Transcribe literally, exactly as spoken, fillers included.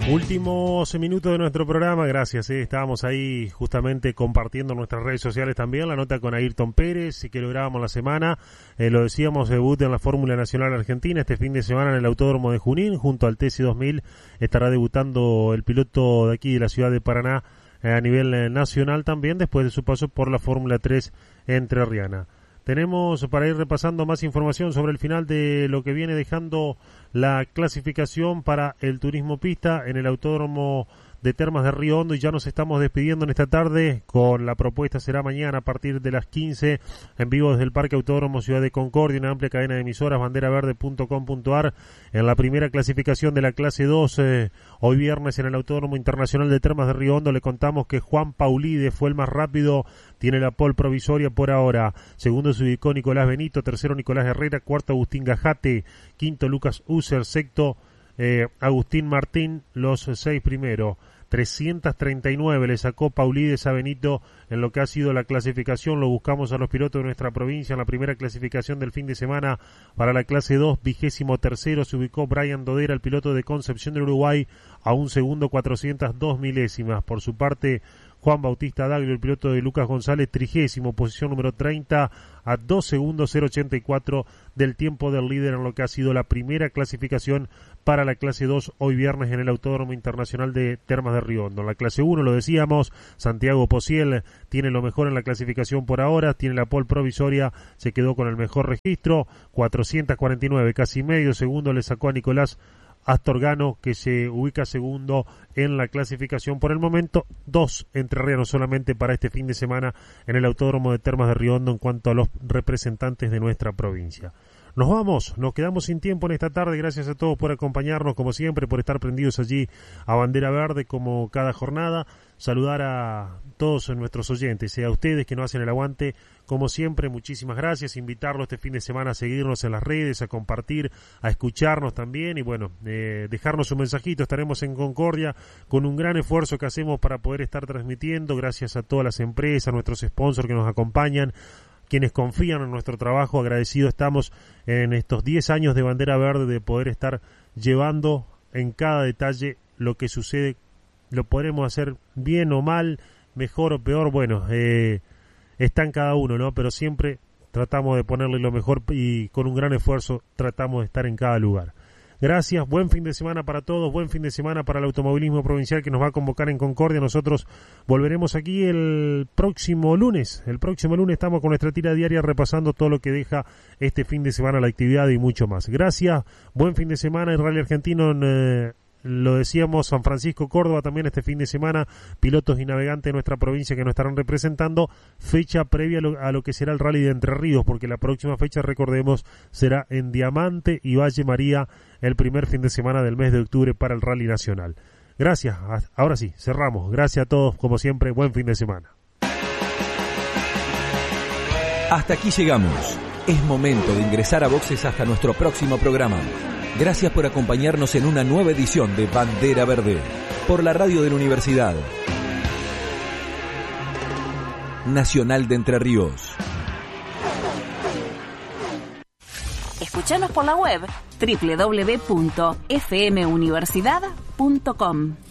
Últimos minutos de nuestro programa, gracias, eh. estábamos ahí justamente compartiendo en nuestras redes sociales también la nota con Ayrton Pérez y que lográbamos la semana, eh, lo decíamos, debut en la Fórmula Nacional Argentina este fin de semana en el Autódromo de Junín, junto al T C dos mil, estará debutando el piloto de aquí de la ciudad de Paraná eh, a nivel eh, nacional también, después de su paso por la Fórmula tres entrerriana. Tenemos para ir repasando más información sobre el final de lo que viene dejando la clasificación para el turismo pista en el Autódromo de Termas de Río Hondo, y ya nos estamos despidiendo en esta tarde con la propuesta será mañana a partir de las quince en vivo desde el Parque Autódromo Ciudad de Concordia, una amplia cadena de emisoras, bandera verde punto com punto a r, en la primera clasificación de la clase dos, eh, hoy viernes en el Autódromo Internacional de Termas de Río Hondo. Le contamos que Juan Paulide fue el más rápido, tiene la pole provisoria por ahora, segundo se ubicó Nicolás Benito, tercero Nicolás Herrera, cuarto Agustín Gajate, quinto Lucas User, sexto eh, Agustín Martín, los seis primeros. trescientos treinta y nueve le sacó Paulides a Benito en lo que ha sido la clasificación. Lo buscamos a los pilotos de nuestra provincia en la primera clasificación del fin de semana para la clase dos, vigésimo tercero se ubicó Brian Dodera, el piloto de Concepción del Uruguay, a un segundo cuatrocientas dos milésimas. Por su parte, Juan Bautista Daglio, el piloto de Lucas González, trigésimo, posición número treinta, a dos segundos cero ochenta y cuatro del tiempo del líder en lo que ha sido la primera clasificación para la clase dos, hoy viernes en el Autódromo Internacional de Termas de Río Hondo. En la clase uno, lo decíamos, Santiago Pociel tiene lo mejor en la clasificación por ahora, tiene la pole provisoria, se quedó con el mejor registro, cuatrocientos cuarenta y nueve, casi medio segundo le sacó a Nicolás Astorgano, que se ubica segundo en la clasificación por el momento. Dos entrerrianos solamente para este fin de semana en el Autódromo de Termas de Río Hondo en cuanto a los representantes de nuestra provincia. Nos vamos, nos quedamos sin tiempo en esta tarde. Gracias a todos por acompañarnos, como siempre, por estar prendidos allí a Bandera Verde como cada jornada. Saludar a todos nuestros oyentes y a ustedes que nos hacen el aguante, como siempre, muchísimas gracias. Invitarlos este fin de semana a seguirnos en las redes, a compartir, a escucharnos también y bueno, eh, dejarnos un mensajito. Estaremos en Concordia con un gran esfuerzo que hacemos para poder estar transmitiendo. Gracias a todas las empresas, a nuestros sponsors que nos acompañan, quienes confían en nuestro trabajo. Agradecidos estamos en estos diez años de Bandera Verde de poder estar llevando en cada detalle lo que sucede. Lo podremos hacer bien o mal, mejor o peor, bueno, eh, está en cada uno, ¿no? Pero siempre tratamos de ponerle lo mejor y con un gran esfuerzo tratamos de estar en cada lugar. Gracias, buen fin de semana para todos, buen fin de semana para el automovilismo provincial que nos va a convocar en Concordia. Nosotros volveremos aquí el próximo lunes. El próximo lunes estamos con nuestra tira diaria repasando todo lo que deja este fin de semana la actividad y mucho más. Gracias, buen fin de semana. El Rally Argentino en... Eh, lo decíamos, San Francisco, Córdoba también este fin de semana, pilotos y navegantes de nuestra provincia que nos estarán representando, fecha previa a lo, a lo que será el Rally de Entre Ríos, porque la próxima fecha, recordemos, será en Diamante y Valle María el primer fin de semana del mes de octubre para el Rally Nacional. Gracias, ahora sí, cerramos. Gracias a todos, como siempre, buen fin de semana. Hasta aquí llegamos. Es momento de ingresar a boxes hasta nuestro próximo programa. Gracias por acompañarnos en una nueva edición de Bandera Verde, por la radio de la Universidad Nacional de Entre Ríos. Escuchanos por la web doble u doble u doble u punto f m universidad punto com.